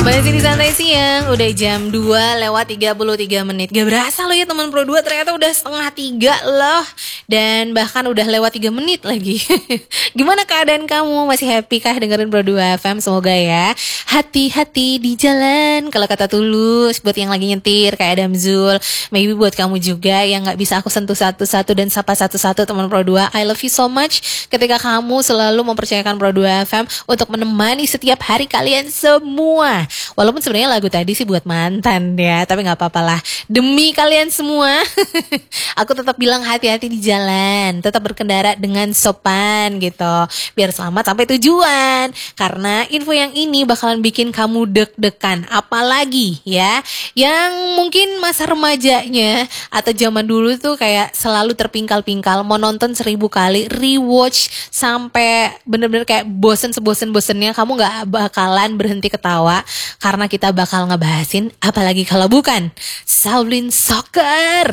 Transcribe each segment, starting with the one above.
Masih di Santai Siang, udah jam 2:33. Gak berasa loh ya teman Pro 2, ternyata udah 2:30 loh. Dan bahkan udah lewat 3 menit lagi. Gimana keadaan kamu? Masih happy kah dengerin Pro 2 FM? Semoga ya. Hati-hati di jalan, kalau kata Tulus. Buat yang lagi nyetir kayak Adam Zul. Maybe buat kamu juga yang gak bisa aku sentuh satu-satu dan sapa satu-satu teman Pro 2. I love you so much ketika kamu selalu mempercayakan Pro 2 FM untuk menemani setiap hari kalian semua. Walaupun sebenarnya lagu tadi sih buat mantan ya, tapi gak apa-apa lah. Demi kalian semua, aku tetap bilang hati-hati di jalan, tetap berkendara dengan sopan gitu, biar selamat sampai tujuan. Karena info yang ini bakalan bikin kamu deg-degan, apalagi ya yang mungkin masa remajanya atau zaman dulu tuh kayak selalu terpingkal-pingkal mau nonton 1000 kali, rewatch sampai bener-bener kayak bosen-bosennya, kamu gak bakalan berhenti ketawa. Karena kita bakal ngebahasin, apalagi kalau bukan Shaolin Soccer.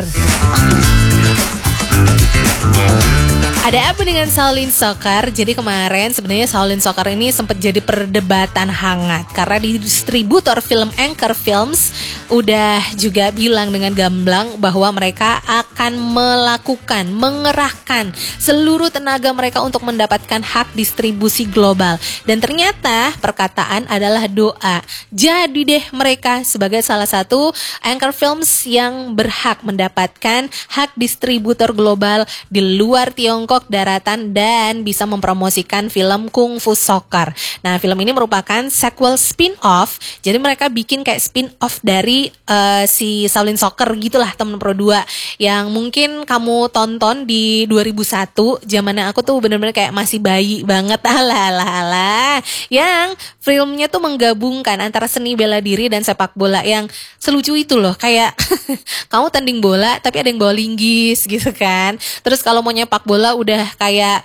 Ada apa dengan Shaolin Soccer? Jadi kemarin sebenarnya Shaolin Soccer ini sempat jadi perdebatan hangat karena distributor film Anchor Films udah juga bilang dengan gamblang bahwa mereka akan mengerahkan seluruh tenaga mereka untuk mendapatkan hak distribusi global. Dan ternyata perkataan adalah doa. Jadi deh mereka sebagai salah satu Anchor Films yang berhak mendapatkan hak distributor global di luar Tiongkok daratan dan bisa mempromosikan film Kung Fu Soccer. Nah, film ini merupakan sequel spin-off. Jadi mereka bikin kayak spin-off dari si Shaolin Soccer gitulah temen Pro 2 yang mungkin kamu tonton di 2001. Zamannya aku tuh bener-bener kayak masih bayi banget. Alah. Yang filmnya tuh menggabungkan antara seni bela diri dan sepak bola yang selucu itu loh. Kayak kamu tanding bola tapi ada yang bawa linggis gitu kan. Terus kalau mau nyepak bola udah kayak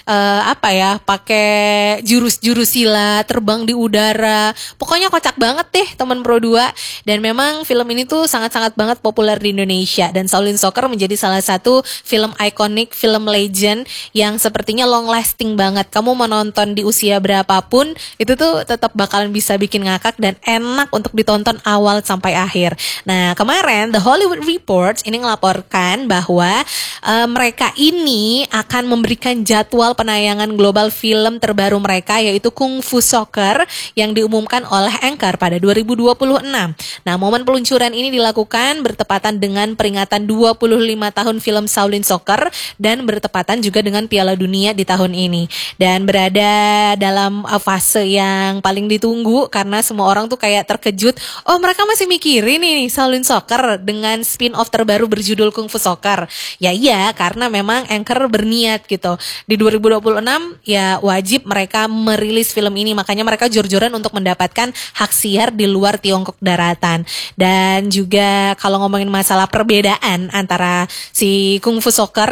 pakai jurus-jurus silat, terbang di udara. Pokoknya kocak banget deh teman Pro 2. Dan memang film ini tuh sangat-sangat banget populer di Indonesia dan Shaolin Soccer menjadi salah satu film ikonik, film legend yang sepertinya long lasting banget. Kamu mau nonton di usia berapapun itu tuh tetap bakalan bisa bikin ngakak dan enak untuk ditonton awal sampai akhir. Nah, kemarin The Hollywood Reports ini ngelaporkan bahwa mereka ini akan memberikan jadwal penayangan global film terbaru mereka yaitu Kung Fu Soccer yang diumumkan oleh Anchor pada 2026. Nah, momen peluncuran ini dilakukan bertepatan dengan peringatan 25 tahun film Shaolin Soccer dan bertepatan juga dengan Piala Dunia di tahun ini. Dan berada dalam fase yang paling ditunggu karena semua orang tuh kayak terkejut. Oh, mereka masih mikirin nih Shaolin Soccer dengan spin-off terbaru berjudul Kung Fu Soccer. Ya iya, karena memang Anchor berniat gitu. Di 2026 ya wajib mereka merilis film ini, makanya mereka jor-joran untuk mendapatkan hak siar di luar Tiongkok daratan. Dan juga kalau ngomongin masalah perbedaan antara si Kung Fu Soccer,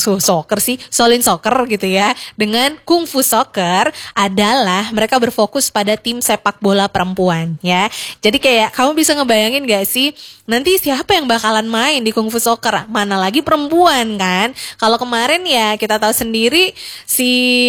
Shaolin Soccer gitu ya, dengan Kung Fu Soccer adalah mereka berfokus pada tim sepak bola perempuan ya. Jadi kayak kamu bisa ngebayangin gak sih nanti siapa yang bakalan main di Kung Fu Soccer? Mana lagi perempuan kan? Kalau kemarin ya kita tahu sendiri si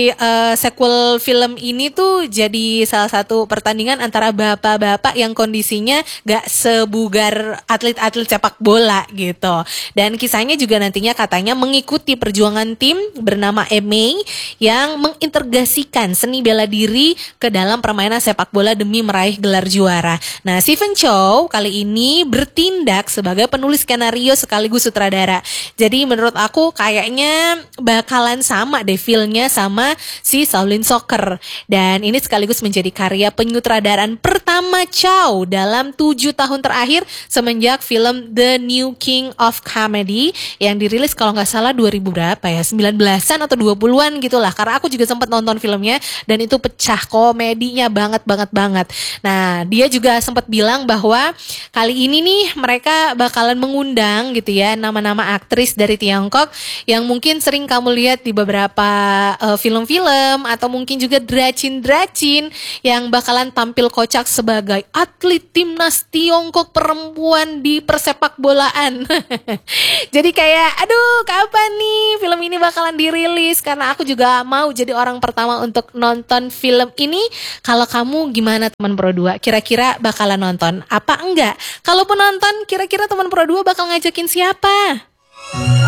sequel film ini tuh jadi salah satu pertandingan antara bapak-bapak yang kondisinya gak sebugar atlet-atlet sepak bola gitu. Dan kisahnya juga nantinya katanya mengikuti perjuangan tim bernama MA yang mengintegrasikan seni bela diri ke dalam permainan sepak bola demi meraih gelar juara. Nah, Stephen Chow kali ini bertindak sebagai penulis skenario sekaligus sutradara. Jadi menurut aku kayaknya bakalan sama deh feel-nya sama si Shaolin Soccer. Dan ini sekaligus menjadi karya penyutradaraan pertama Chow dalam 7 tahun terakhir semenjak film The New King of Comedy yang dirilis kalau nggak salah 2000 berapa ya, 19-an atau 20-an gitulah. Karena aku juga sempat nonton filmnya dan itu pecah, komedinya banget. Nah, dia juga sempat bilang bahwa kali ini nih mereka bakalan mengundang gitu ya nama-nama aktris dari Tiongkok yang mungkin sering kamu lihat di beberapa film-film atau mungkin juga dracin yang bakalan tampil kocak sebagai atlet timnas Tiongkok perempuan di persepak bolaan. Jadi kayak aduh kapan nih film ini bakalan dirilis, karena aku juga mau jadi orang pertama untuk nonton film ini. Kalau kamu gimana teman Pro 2? Kira-kira bakalan nonton apa enggak? Kalaupun nonton, kira-kira teman Pro 2 bakal ngajakin siapa?